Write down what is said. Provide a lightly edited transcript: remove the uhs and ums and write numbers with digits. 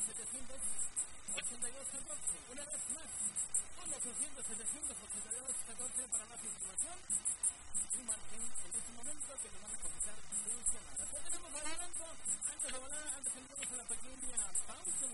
700-714. Una vez más, 1-800-700-8214 para más información. Y marquen en este momento que le van a contestar su llamada. Pues tenemos adelanto, antes de entramos a la pequeña pausa.